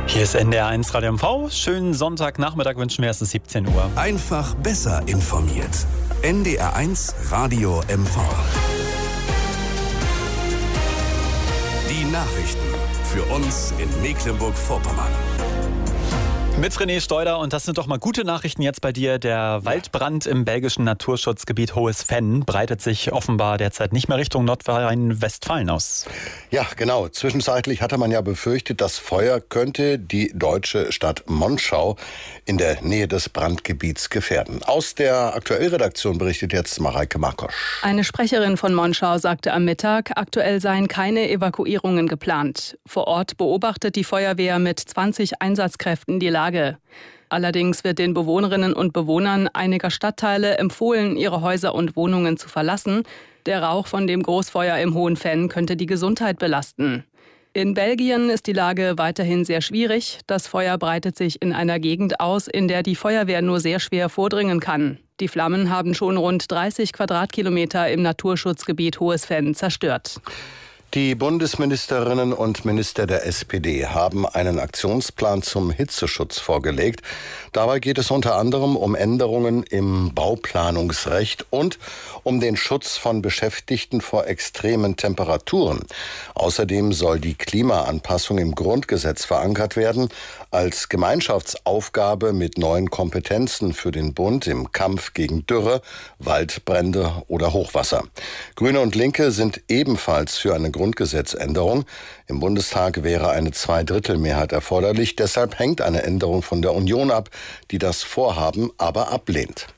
Hier ist NDR1 Radio MV. Schönen Sonntagnachmittag wünschen wir, es ist 17 Uhr. Einfach besser informiert. NDR1 Radio MV. Die Nachrichten für uns in Mecklenburg-Vorpommern. Mit René Steuder, und das sind doch mal gute Nachrichten jetzt bei dir. Der Waldbrand im belgischen Naturschutzgebiet Hohes Venn breitet sich offenbar derzeit nicht mehr Richtung Nordrhein-Westfalen aus. Ja, genau. Zwischenzeitlich hatte man ja befürchtet, das Feuer könnte die deutsche Stadt Monschau in der Nähe des Brandgebiets gefährden. Aus der Aktuellredaktion berichtet jetzt Mareike Markosch. Eine Sprecherin von Monschau sagte am Mittag, aktuell seien keine Evakuierungen geplant. Vor Ort beobachtet die Feuerwehr mit 20 Einsatzkräften die Lage. Allerdings wird den Bewohnerinnen und Bewohnern einiger Stadtteile empfohlen, ihre Häuser und Wohnungen zu verlassen. Der Rauch von dem Großfeuer im Hohen Venn könnte die Gesundheit belasten. In Belgien ist die Lage weiterhin sehr schwierig. Das Feuer breitet sich in einer Gegend aus, in der die Feuerwehr nur sehr schwer vordringen kann. Die Flammen haben schon rund 30 Quadratkilometer im Naturschutzgebiet Hohes Venn zerstört. Die Bundesministerinnen und Minister der SPD haben einen Aktionsplan zum Hitzeschutz vorgelegt. Dabei geht es unter anderem um Änderungen im Bauplanungsrecht und um den Schutz von Beschäftigten vor extremen Temperaturen. Außerdem soll die Klimaanpassung im Grundgesetz verankert werden, als Gemeinschaftsaufgabe mit neuen Kompetenzen für den Bund im Kampf gegen Dürre, Waldbrände oder Hochwasser. Grüne und Linke sind ebenfalls für eine Grundgesetzänderung. Im Bundestag wäre eine Zweidrittelmehrheit erforderlich. Deshalb hängt eine Änderung von der Union ab, die das Vorhaben aber ablehnt.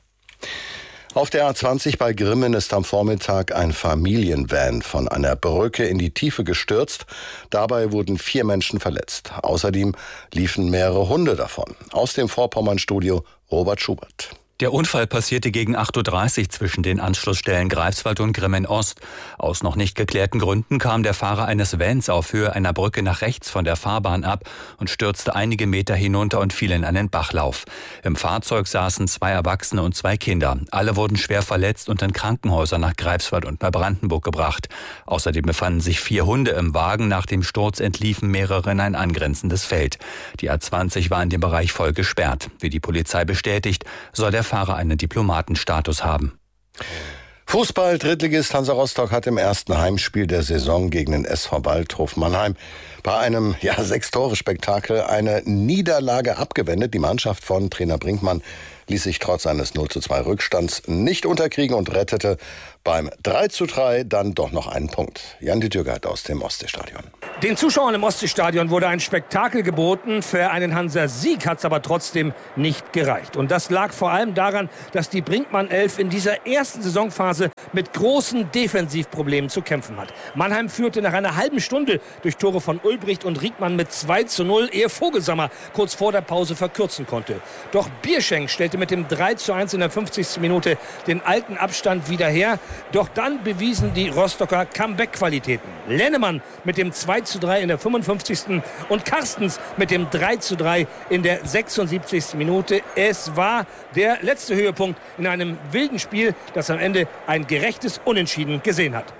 Auf der A20 bei Grimmen ist am Vormittag ein Familienvan von einer Brücke in die Tiefe gestürzt. Dabei wurden 4 Menschen verletzt. Außerdem liefen mehrere Hunde davon. Aus dem Vorpommern-Studio Robert Schubert. Der Unfall passierte gegen 8.30 Uhr zwischen den Anschlussstellen Greifswald und Grimmen Ost. Aus noch nicht geklärten Gründen kam der Fahrer eines Vans auf Höhe einer Brücke nach rechts von der Fahrbahn ab und stürzte einige Meter hinunter und fiel in einen Bachlauf. Im Fahrzeug saßen 2 Erwachsene und 2 Kinder. Alle wurden schwer verletzt und in Krankenhäuser nach Greifswald und Neubrandenburg gebracht. Außerdem befanden sich 4 Hunde im Wagen. Nach dem Sturz entliefen mehrere in ein angrenzendes Feld. Die A20 war in dem Bereich voll gesperrt. Wie die Polizei bestätigt, soll der Fahrer einen Diplomatenstatus haben. Fußball, Drittligist Hansa Rostock hat im ersten Heimspiel der Saison gegen den SV Waldhof Mannheim bei einem 6-Tore-Spektakel eine Niederlage abgewendet. Die Mannschaft von Trainer Brinkmann ließ sich trotz eines 0:2 Rückstands nicht unterkriegen und rettete beim 3:3 dann doch noch einen Punkt. Jan Dürgert aus dem Ostseestadion. Den Zuschauern im Ostseestadion wurde ein Spektakel geboten. Für einen Hansa-Sieg hat es aber trotzdem nicht gereicht. Und das lag vor allem daran, dass die Brinkmann-Elf in dieser ersten Saisonphase mit großen Defensivproblemen zu kämpfen hat. Mannheim führte nach einer halben Stunde durch Tore von Ulbricht und Riekmann mit 2:0, ehe Vogelsammer kurz vor der Pause verkürzen konnte. Doch Bierschenk stellte mit dem 3:1 in der 50. Minute den alten Abstand wieder her. Doch dann bewiesen die Rostocker Comeback-Qualitäten. Lennemann mit dem 2:3 in der 55. und Carstens mit dem 3:3 in der 76. Minute. Es war der letzte Höhepunkt in einem wilden Spiel, das am Ende ein gerechtes Unentschieden gesehen hat.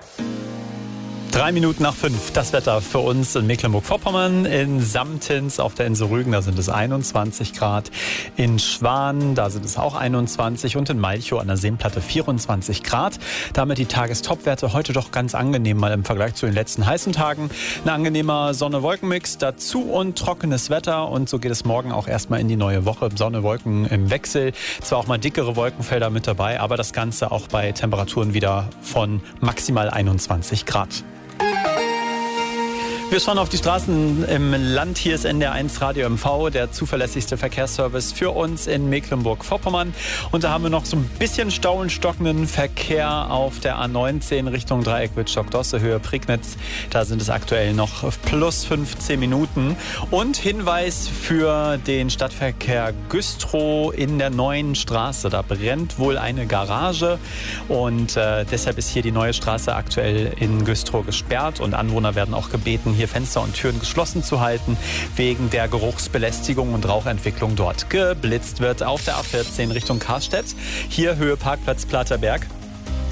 3 Minuten nach 5, das Wetter für uns in Mecklenburg-Vorpommern. In Samtens auf der Insel Rügen, da sind es 21 Grad. In Schwan, da sind es auch 21. Und in Malchow an der Seenplatte 24 Grad. Damit die Tagestopwerte heute doch ganz angenehm, mal im Vergleich zu den letzten heißen Tagen. Ein angenehmer Sonne-Wolken-Mix dazu und trockenes Wetter. Und so geht es morgen auch erstmal in die neue Woche. Sonne, Wolken im Wechsel. Zwar auch mal dickere Wolkenfelder mit dabei, aber das Ganze auch bei Temperaturen wieder von maximal 21 Grad. Wir schauen auf die Straßen im Land. Hier ist NDR1 Radio MV, der zuverlässigste Verkehrsservice für uns in Mecklenburg-Vorpommern. Und da haben wir noch so ein bisschen Stau und stockenden Verkehr auf der A19 Richtung Dreieck Wittstock-Dosse, Höhe Prignitz. Da sind es aktuell noch plus 15 Minuten. Und Hinweis für den Stadtverkehr Güstrow in der neuen Straße. Da brennt wohl eine Garage und deshalb ist hier die neue Straße aktuell in Güstrow gesperrt. Und Anwohner werden auch gebeten, hier Fenster und Türen geschlossen zu halten, wegen der Geruchsbelästigung und Rauchentwicklung dort. Geblitzt wird auf der A14 Richtung Karstedt. Hier Höhe Parkplatz Platerberg.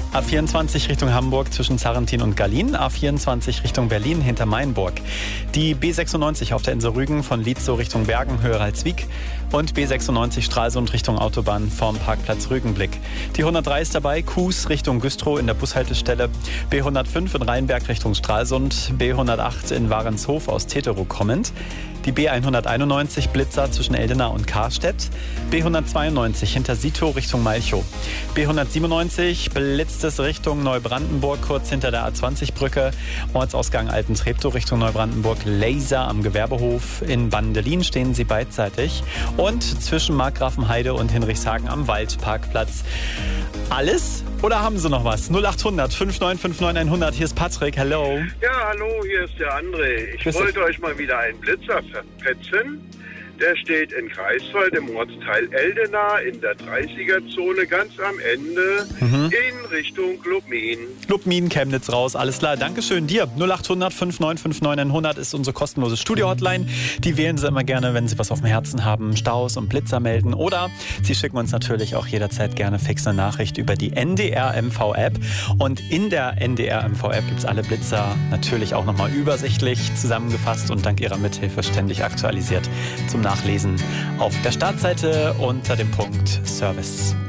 A24 Richtung Hamburg zwischen Zarrentin und Gallien, A24 Richtung Berlin hinter Mainburg. Die B96 auf der Insel Rügen von Lietzow Richtung Bergen, Höheralswiek und B96 Stralsund Richtung Autobahn vorm Parkplatz Rügenblick. Die 103 ist dabei, Kues Richtung Güstrow in der Bushaltestelle, B105 in Rheinberg Richtung Stralsund, B108 in Warenshof aus Teterow kommend. Die B191 Blitzer zwischen Eldena und Karstedt, B192 hinter Sito Richtung Malchow, B197 blitztes Richtung Neubrandenburg kurz hinter der A20-Brücke, Ortsausgang Altentreptow Richtung Neubrandenburg, Laser am Gewerbehof in Bandelin stehen sie beidseitig und zwischen Markgrafenheide und Hinrichshagen am Waldparkplatz. Alles? Oder haben Sie noch was? 0800 5959 100. Hier ist Patrick. Hello. Ja, hallo, hier ist der André. Ich wollte euch mal wieder einen Blitzer verpetzen. Der steht in Greifswald im Ortsteil Eldena in der 30er-Zone ganz am Ende in Richtung Lubmin. Lubmin, Chemnitz raus, alles klar. Dankeschön dir. 0800 5959 100 ist unsere kostenlose Studio-Hotline. Die wählen Sie immer gerne, wenn Sie was auf dem Herzen haben, Staus und Blitzer melden. Oder Sie schicken uns natürlich auch jederzeit gerne fix eine Nachricht über die NDR-MV-App. Und in der NDR-MV-App gibt es alle Blitzer natürlich auch nochmal übersichtlich zusammengefasst und dank Ihrer Mithilfe ständig aktualisiert zum Nachlesen auf der Startseite unter dem Punkt Service.